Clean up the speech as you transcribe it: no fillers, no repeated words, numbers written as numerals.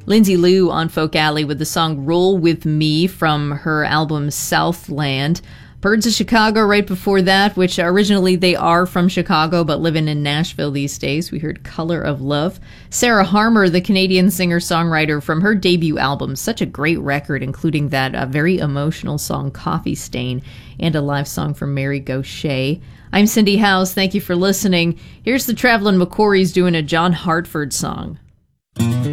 Lindsay Lou on Folk Alley with the song Roll With Me from her album Southland. Birds of Chicago right before that, which originally they are from Chicago but living in Nashville these days. We heard Color of Love. Sarah Harmer, the Canadian singer-songwriter, from her debut album, such a great record, including that very emotional song Coffee Stain and a live song from Mary Gauthier. I'm Cindy House. Thank you for listening. Here's the Traveling McCourys doing a John Hartford song.